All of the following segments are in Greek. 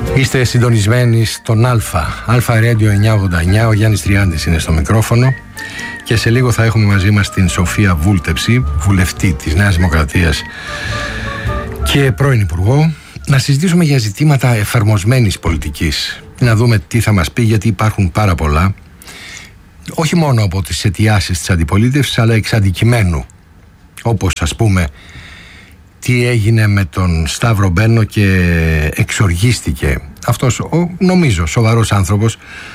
Είστε συντονισμένοι στον Αλφα Radio 989. Ο Γιάννης Τριάντης είναι στο μικρόφωνο και σε λίγο θα έχουμε μαζί μας την Σοφία Βούλτεψη, βουλευτή της Νέας Δημοκρατίας και πρώην Υπουργό, να συζητήσουμε για ζητήματα εφαρμοσμένης πολιτικής. Να δούμε τι θα μας πει, γιατί υπάρχουν πάρα πολλά, όχι μόνο από τις αιτιάσεις της αντιπολίτευσης, αλλά εξ αντικειμένου, όπως ας πούμε τι έγινε με τον Σταύρο Μπένο και εξοργίστηκε αυτός ο, νομίζω, σοβαρός άνθρωπος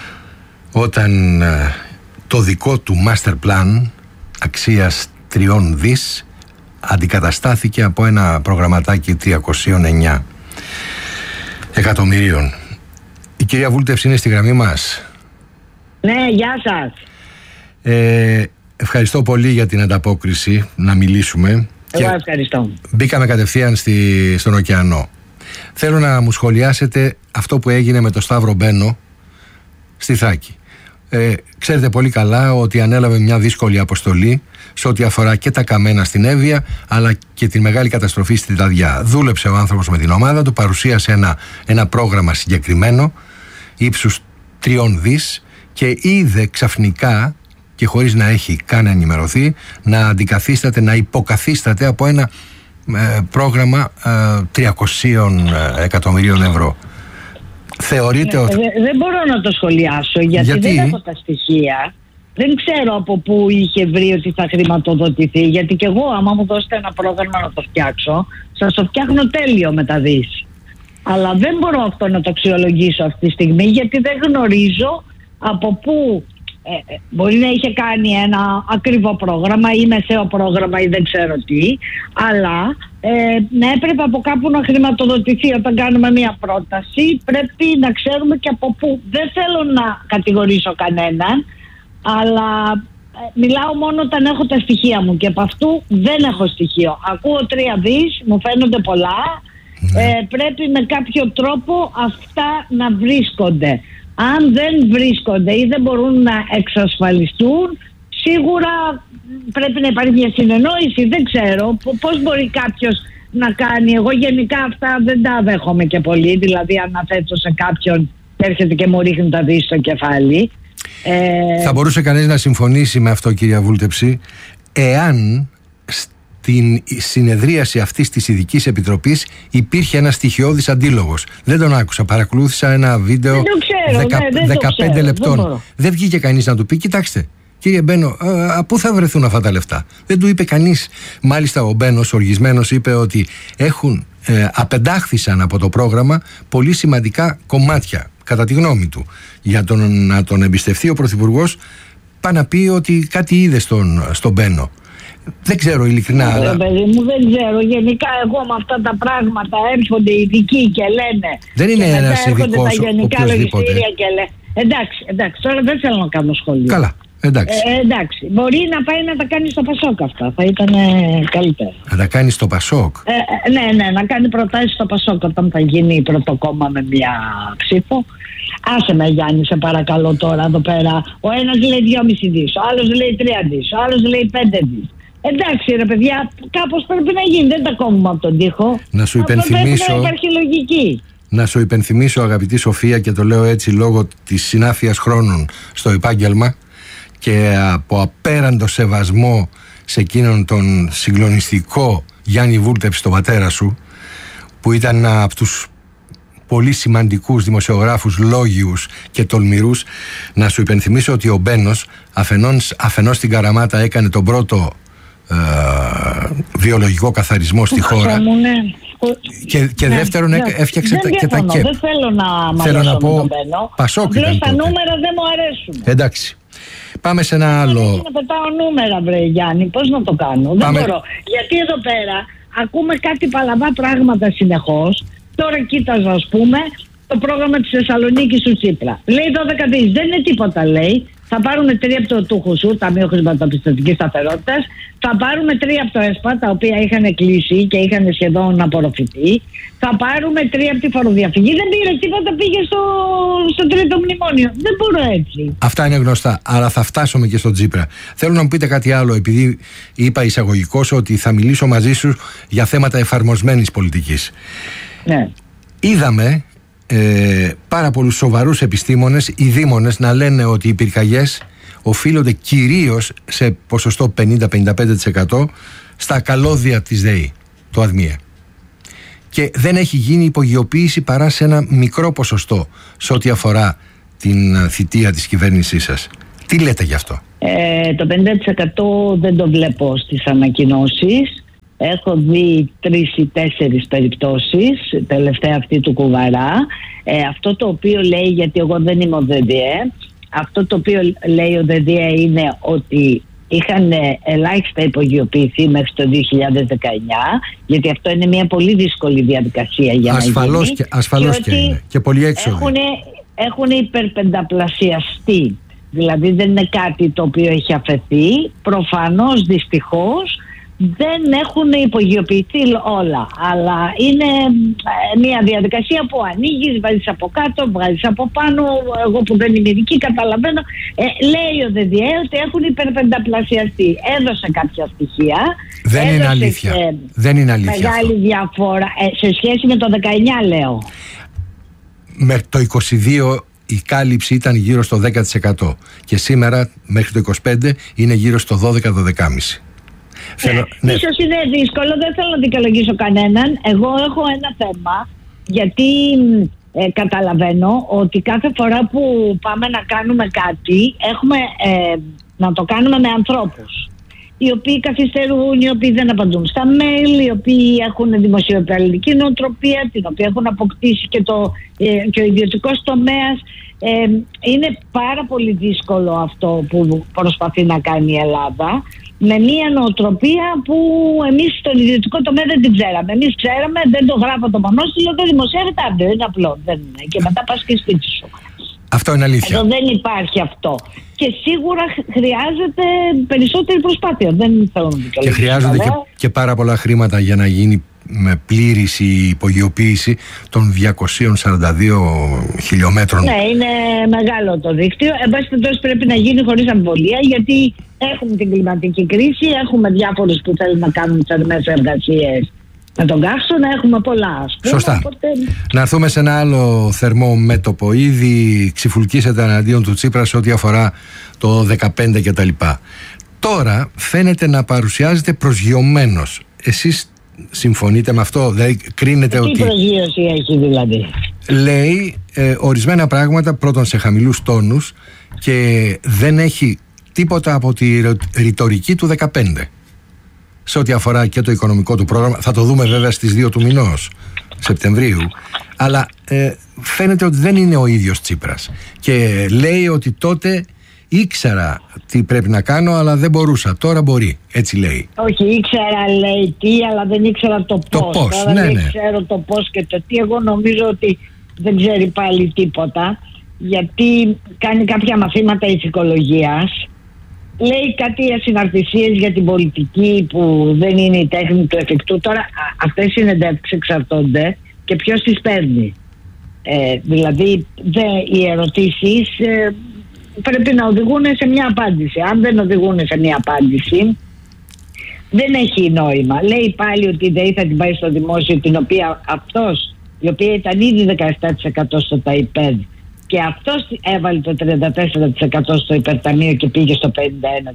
όταν το δικό του master plan αξίας 3 δις αντικαταστάθηκε από ένα προγραμματάκι 309 εκατομμυρίων. Η κυρία Βούλτεψη είναι στη γραμμή μας. Ναι, γεια σας. Ευχαριστώ πολύ για την ανταπόκριση να μιλήσουμε. Εγώ ευχαριστώ. Μπήκαμε κατευθείαν στον ωκεανό. Θέλω να μου σχολιάσετε αυτό που έγινε με τον Σταύρο Μπένο στη Θράκη. Ξέρετε πολύ καλά ότι ανέλαβε μια δύσκολη αποστολή σε ό,τι αφορά και τα καμένα στην Εύβοια, αλλά και τη μεγάλη καταστροφή στη Δαδιά. Δούλεψε ο άνθρωπος με την ομάδα του, παρουσίασε ένα πρόγραμμα συγκεκριμένο ύψους 3 δις και είδε ξαφνικά, και χωρίς να έχει καν ενημερωθεί, να αντικαθίσταται, να υποκαθίσταται από ένα πρόγραμμα 300 εκατομμυρίων ευρώ. Θεωρείτε ότι... Δεν μπορώ να το σχολιάσω γιατί δεν έχω τα στοιχεία. Δεν ξέρω από πού είχε βρει ότι θα χρηματοδοτηθεί, γιατί και εγώ άμα μου δώσετε ένα πρόγραμμα να το φτιάξω, σας το φτιάχνω τέλειο με τα δις. Αλλά δεν μπορώ αυτό να το αξιολογήσω αυτή τη στιγμή, γιατί δεν γνωρίζω από πού. Μπορεί να είχε κάνει ένα ακριβό πρόγραμμα ή μεσαίο πρόγραμμα ή δεν ξέρω τι, αλλά να έπρεπε από κάπου να χρηματοδοτηθεί. Όταν κάνουμε μια πρόταση πρέπει να ξέρουμε και από πού. Δεν θέλω να κατηγορήσω κανέναν, αλλά μιλάω μόνο όταν έχω τα στοιχεία μου και από αυτού δεν έχω στοιχείο. Ακούω 3 δις, μου φαίνονται πολλά. Πρέπει με κάποιο τρόπο αυτά να βρίσκονται. Αν δεν βρίσκονται ή δεν μπορούν να εξασφαλιστούν, σίγουρα πρέπει να υπάρχει μια συνεννόηση. Δεν ξέρω πώς μπορεί κάποιος να κάνει. Εγώ γενικά αυτά δεν τα δέχομαι και πολύ. Δηλαδή αναθέτω σε κάποιον και έρχεται και μου ρίχνει τα δις στο κεφάλι. Θα μπορούσε κανείς να συμφωνήσει με αυτό, κυρία Βούλτεψη, εάν στην συνεδρίαση αυτής της Ειδικής Επιτροπής υπήρχε ένα στοιχειώδης αντίλογος. Δεν τον άκουσα. Παρακολούθησα ένα βίντεο 15 λεπτών. Δεν βγήκε κανείς να του πει: κοιτάξτε, κύριε Μπένο, πού θα βρεθούν αυτά τα λεφτά? Δεν του είπε κανείς. Μάλιστα ο Μπένος, οργισμένος, είπε ότι απεντάχθησαν από το πρόγραμμα πολύ σημαντικά κομμάτια, κατά τη γνώμη του. Για να τον εμπιστευτεί ο Πρωθυπουργός, πάει να πει ότι κάτι είδε στον Μπένο. Δεν ξέρω ειλικρινά. Αλλά... παιδί μου, δεν ξέρω. Γενικά, εγώ με αυτά τα πράγματα έρχονται οι ειδικοί και λένε. Δεν είναι ένας ειδικός τα γενικά λογιστήρια και λένε. Εντάξει, τώρα δεν θέλω να κάνω σχόλιο. Καλά, εντάξει. Εντάξει. Μπορεί να πάει να τα κάνει στο Πασόκ αυτά. Θα ήταν καλύτερα. Να τα κάνει στο Πασόκ. Ναι, να κάνει προτάσεις στο Πασόκ όταν θα γίνει πρώτο κόμμα με μια ψήφο. Άσε με, Γιάννη, σε παρακαλώ τώρα εδώ πέρα. Ο ένας λέει 2,5 δις, ο άλλος λέει 3 δις, ο άλλος λέει 5 δις. Εντάξει ρε παιδιά, κάπως πρέπει να γίνει, δεν τα κόβουμε από τον τοίχο. Να σου υπενθυμίσω, πρέπει να υπάρχει λογική. Να σου υπενθυμίσω, αγαπητή Σοφία, και το λέω έτσι λόγω της συνάφειας χρόνων στο επάγγελμα και από απέραντο σεβασμό σε εκείνον τον συγκλονιστικό Γιάννη Βούλτεψη, τον πατέρα σου, που ήταν ένα από τους πολύ σημαντικούς δημοσιογράφους, λόγιους και τολμηρούς, να σου υπενθυμίσω ότι ο Μπένος αφενός στην Καραμάτα έκανε τον πρώτο βιολογικό καθαρισμό στη χώρα, και δεύτερον έφτιαξε και τα ΚΕΠ. Δεν θέλω να μαλώσω με τον Μπένο. Πασόκ ήταν τότε. Τα νούμερα δεν μου αρέσουν. Εντάξει. Πάμε σε ένα άλλο. Να πετάω νούμερα, βρε Γιάννη, πώς να το κάνω? Δεν μπορώ. Γιατί εδώ πέρα ακούμε κάτι παλαβά πράγματα συνεχώς. Τώρα κοίταζα, ας πούμε, το πρόγραμμα της Θεσσαλονίκης του Τσίπρα. Λέει 12 δις, δεν είναι τίποτα, λέει. Θα πάρουμε 3 από το ΤΟΥΧΟΣΟΥ, Ταμείο Χρηματοπιστωτικής Σταθερότητας. Θα πάρουμε 3 από το ΕΣΠΑ, τα οποία είχαν κλείσει και είχαν σχεδόν απορροφηθεί. Θα πάρουμε 3 από τη φοροδιαφυγή. Δεν πήρε τίποτα, πήγε στο τρίτο μνημόνιο. Δεν μπορώ έτσι. Αυτά είναι γνωστά. Αλλά θα φτάσουμε και στο Τσίπρα. Θέλω να μου πείτε κάτι άλλο, επειδή είπα εισαγωγικώς ότι θα μιλήσω μαζί σου για θέματα εφαρμοσμένης πολιτικής. Ναι. Είδαμε πάρα πολλούς σοβαρούς επιστήμονες, οι δήμονες, να λένε ότι οι πυρκαγιές οφείλονται κυρίως σε ποσοστό 50-55% στα καλώδια της ΔΕΗ, το ΑΔΜΙΕ. Και δεν έχει γίνει υπογειοποίηση παρά σε ένα μικρό ποσοστό σε ό,τι αφορά την θητεία της κυβέρνησής σας. Τι λέτε γι' αυτό? Το 50% δεν το βλέπω στις ανακοινώσεις. Έχω δει 3 ή 4 περιπτώσεις, τελευταία αυτή του Κουβαρά. Αυτό το οποίο λέει, γιατί εγώ δεν είμαι ο ΔΔΕ, αυτό το οποίο λέει ο ΔΔΕ είναι ότι είχαν ελάχιστα υπογειοποιηθεί μέχρι το 2019, γιατί αυτό είναι μια πολύ δύσκολη διαδικασία για να γίνει. Ασφαλώς και είναι. Και πολύ έξοδοι. Έχουν υπερπενταπλασιαστεί. Δηλαδή δεν είναι κάτι το οποίο έχει αφαιθεί. Προφανώς, δυστυχώς, δεν έχουν υπογειοποιηθεί όλα. Αλλά είναι μια διαδικασία που ανοίγεις, βάζεις από κάτω, βγάζεις από πάνω. Εγώ που δεν είμαι ειδική καταλαβαίνω. Λέει ο ΔΔΕ ότι έχουν υπερπενταπλασιαστεί. Έδωσε κάποια στοιχεία. Δεν είναι αλήθεια. Δεν είναι αλήθεια. Μεγάλη διαφορά. Σε σχέση με το 19 λέω. Με το 22 η κάλυψη ήταν γύρω στο 10% και σήμερα μέχρι το 25 είναι γύρω στο 12-12,5%. Ίσως είναι δύσκολο, δεν θέλω να δικαιολογήσω κανέναν. Εγώ έχω ένα θέμα, γιατί καταλαβαίνω ότι κάθε φορά που πάμε να κάνουμε κάτι έχουμε να το κάνουμε με ανθρώπους οι οποίοι καθυστερούν, οι οποίοι δεν απαντούν στα mail, οι οποίοι έχουν δημοσιοπαλληλική νοοτροπία, την οποία έχουν αποκτήσει και ο ιδιωτικός τομέας. Είναι πάρα πολύ δύσκολο αυτό που προσπαθεί να κάνει η Ελλάδα, με μια νοοτροπία που εμείς στον ιδιωτικό τομέα δεν την ξέραμε. Εμείς ξέραμε, δεν το γράφω το μονόστιλο, δεν δημοσιεύεται αύριο, είναι απλό. Δεν είναι. Και μετά πας και σπίτι σου. Αυτό είναι αλήθεια. Εδώ δεν υπάρχει αυτό. Και σίγουρα χρειάζεται περισσότερη προσπάθεια. Δεν θέλω να δικαιολογήσω. Και χρειάζονται και πάρα πολλά χρήματα για να γίνει με πλήρης η υπογειοποίηση των 242 χιλιόμετρων. Ναι, είναι μεγάλο το δίκτυο. Εν πάση περιπτώσει πρέπει να γίνει χωρίς αμφιβολία, γιατί έχουμε την κλιματική κρίση, έχουμε διάφορους που θέλουν να κάνουν θερμές εργασίες με τον καύσωνα, έχουμε πολλά. Σωστά. Οπότε... Να έρθουμε σε ένα άλλο θερμό μέτωπο. Ήδη ξυφουλκίσετε εναντίον του Τσίπρα σε ό,τι αφορά το 15 κτλ. Τώρα φαίνεται να παρουσιάζεται προσγειωμένος. Εσείς συμφωνείτε με αυτό? Δηλαδή κρίνετε ότι... Τι προσγείωση έχει δηλαδή? Λέει ορισμένα πράγματα, πρώτον σε χαμηλούς τόνους, και δεν έχει τίποτα από τη ρητορική του 15 σε ό,τι αφορά και το οικονομικό του πρόγραμμα. Θα το δούμε βέβαια στις 2 του μηνός Σεπτεμβρίου, αλλά φαίνεται ότι δεν είναι ο ίδιος Τσίπρας και λέει ότι τότε ήξερα τι πρέπει να κάνω, αλλά δεν μπορούσα. Τώρα μπορεί. Έτσι λέει. Όχι, ήξερα λέει τι, αλλά δεν ήξερα το πώς. Τώρα δεν ξέρω το πώς και το τι. Εγώ νομίζω ότι δεν ξέρει πάλι τίποτα, γιατί κάνει κάποια μαθήματα ηθικολογίας. Λέει κάτι ασυναρτησίες για την πολιτική που δεν είναι η τέχνη του εφικτού. Τώρα αυτές οι συνεντεύξεις εξαρτώνται και ποιος τις παίρνει. Δηλαδή οι ερωτήσεις πρέπει να οδηγούν σε μια απάντηση. Αν δεν οδηγούν σε μια απάντηση, δεν έχει νόημα. Λέει πάλι ότι η ΔΕΗ θα την πάει στο δημόσιο, την οποία η οποία ήταν ήδη 17% στο ΤΑΙΠΕΔ, και αυτός έβαλε το 34% στο υπερταμείο και πήγε στο 51%.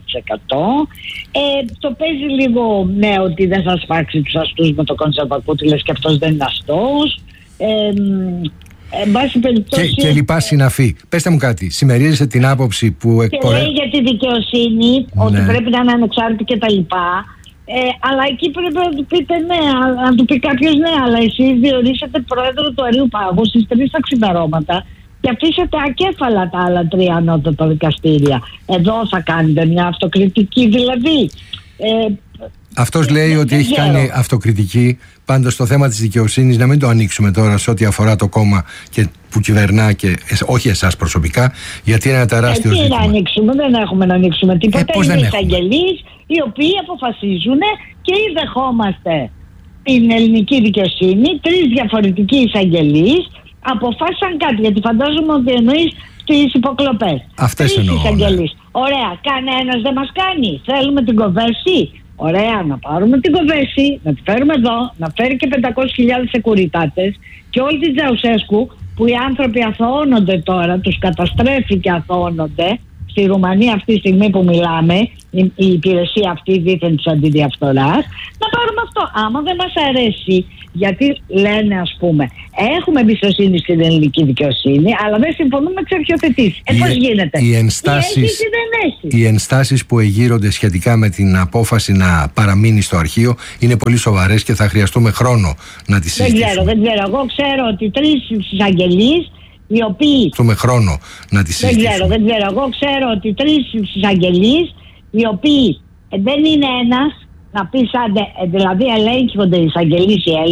Το παίζει λίγο με ότι δεν θα σφάξει τους αστούς με το κονσερβακούτι, λες και αυτός δεν είναι αστός. Εν πάση περιπτώσει, και λοιπά συναφή. Πέστε μου κάτι, συμμερίζεσαι την άποψη που εκπορεύει? Λέει για τη δικαιοσύνη, ναι, ότι πρέπει να είναι ανεξάρτητη και τα λοιπά. Αλλά εκεί πρέπει να του πείτε ναι, να του πει κάποιος ναι, αλλά εσείς διορίσατε πρόεδρο του Αριού Πάγου στις 3 ταξιδαρώματα και αφήσετε ακέφαλα τα άλλα 3 ανώτατα δικαστήρια. Εδώ θα κάνετε μια αυτοκριτική δηλαδή? Αυτός λέει ότι έχει κάνει αυτοκριτική. Πάντως το θέμα της δικαιοσύνης να μην το ανοίξουμε τώρα σε ό,τι αφορά το κόμμα και που κυβερνά και όχι εσάς προσωπικά, γιατί είναι ένα τεράστιο ζήτημα. Τι να ανοίξουμε, δεν έχουμε να ανοίξουμε τίποτα. Είναι εισαγγελείς οι οποίοι αποφασίζουν και δεχόμαστε την ελληνική δικαιοσύνη. 3 διαφορετικοί εισαγγελείς αποφάσισαν κάτι, γιατί φαντάζομαι ότι εννοείς τις υποκλοπές. Αυτές εννοώ. Εισαγγελείς. Ωραία, κανένας δεν μας κάνει. Θέλουμε την Κοβέση. Ωραία, να πάρουμε την Κοβέση, να τη φέρουμε εδώ, να φέρει και 500.000 σεκουριτάτες και όλη τη Τζαουσέσκου που οι άνθρωποι αθωώνονται τώρα, τους καταστρέφει και αθωώνονται. Στη Ρουμανία αυτή τη στιγμή που μιλάμε, η υπηρεσία αυτή δίθεν της αντιδιαφθοράς, να πάρουμε αυτό. Άμα δεν μας αρέσει, γιατί λένε, ας πούμε, έχουμε εμπιστοσύνη στην ελληνική δικαιοσύνη, αλλά δεν συμφωνούμε με τις αρχιοθετήσεις. Πώς γίνεται? Οι ενστάσεις που εγείρονται σχετικά με την απόφαση να παραμείνει στο αρχείο είναι πολύ σοβαρές και θα χρειαστούμε χρόνο να τις συζητήσουμε. Δεν ξέρω. Εγώ ξέρω ότι 3 εισαγγελείς, οι οποίοι. χρόνο να τις συζητήσουμε. Δεν ξέρω. Εγώ ξέρω ότι 3 εισαγγελείς, οι οποίοι δεν είναι ένας, να πεις, δηλαδή ελέγχονται οι εισαγγελείς,